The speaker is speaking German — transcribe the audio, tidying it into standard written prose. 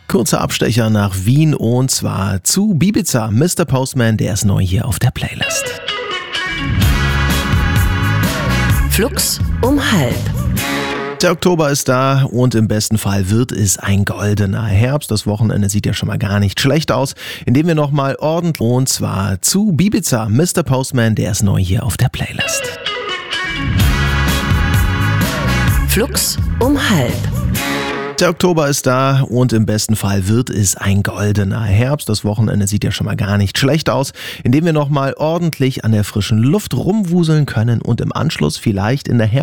Kurzer Abstecher nach Wien und zwar zu Bibiza. Mr. Postman, der ist neu hier auf der Playlist. Flux um 12:30. Der Oktober ist da und im besten Fall wird es ein goldener Herbst. Das Wochenende sieht ja schon mal gar nicht schlecht aus, indem wir nochmal ordentlich und zwar zu Bibiza. Mr. Postman, der ist neu hier auf der Playlist. Flux um 12:30. Der Oktober ist da und im besten Fall wird es ein goldener Herbst. Das Wochenende sieht ja schon mal gar nicht schlecht aus, indem wir nochmal ordentlich an der frischen Luft rumwuseln können und im Anschluss vielleicht in der